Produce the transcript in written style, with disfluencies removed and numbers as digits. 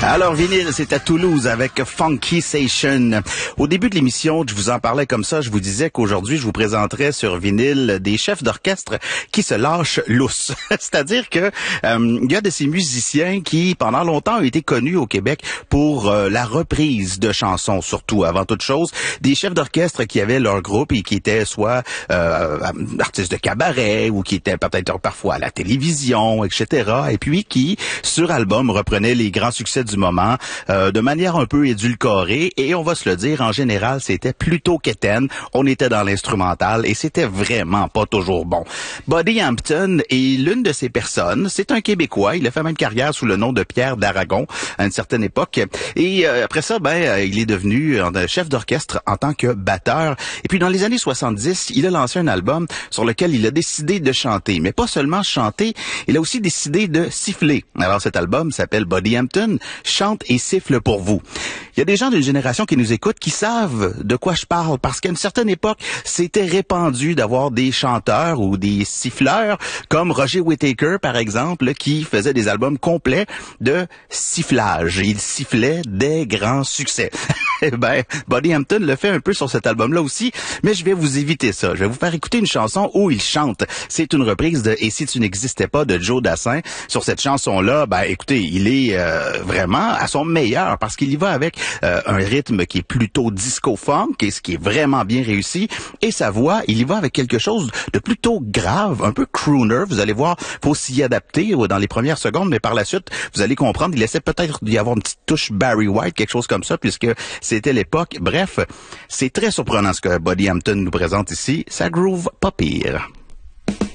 Alors, vinyle, c'est à Toulouse avec Funky Station. Au début de l'émission, je vous en parlais comme ça. Je vous disais qu'aujourd'hui, je vous présenterais sur vinyle des chefs d'orchestre qui se lâchent lousse. C'est-à-dire que il y a de ces musiciens qui, pendant longtemps, ont été connus au Québec pour la reprise de chansons, surtout, avant toute chose. Des chefs d'orchestre qui avaient leur groupe et qui étaient soit artistes de cabaret ou qui étaient peut-être parfois à la télévision, etc. Et puis qui, sur album, reprenaient les grands succès du moment de manière un peu édulcorée, et on va se le dire, en général, c'était plutôt quétaine. On était dans l'instrumental et c'était vraiment pas toujours bon. Buddy Hampton est l'une de ces personnes. C'est un Québécois. Il a fait même carrière sous le nom de Pierre d'Aragon à une certaine époque. Et après ça, il est devenu chef d'orchestre en tant que batteur. Et puis dans les années 70, il a lancé un album sur lequel il a décidé de chanter. Mais pas seulement chanter, il a aussi décidé de siffler. Alors cet album s'appelle Buddy Hampton chante et siffle pour vous. Il y a des gens d'une génération qui nous écoutent qui savent de quoi je parle, parce qu'à une certaine époque, c'était répandu d'avoir des chanteurs ou des siffleurs comme Roger Whittaker, par exemple, qui faisait des albums complets de sifflage. Il sifflait des grands succès. Buddy Hampton le fait un peu sur cet album-là aussi, mais je vais vous éviter ça. Je vais vous faire écouter une chanson où il chante. C'est une reprise de « Et si tu n'existais pas » de Joe Dassin. Sur cette chanson-là, écoutez, il est vraiment à son meilleur parce qu'il y va avec un rythme qui est plutôt disco-funk, et ce qui est vraiment bien réussi. Et sa voix, il y va avec quelque chose de plutôt grave, un peu crooner. Vous allez voir, faut s'y adapter dans les premières secondes, mais par la suite, vous allez comprendre, il essaie peut-être d'y avoir une petite touche Barry White, quelque chose comme ça, puisque c'était l'époque. Bref, c'est très surprenant ce que Buddy Hampton nous présente ici. Ça groove pas pire.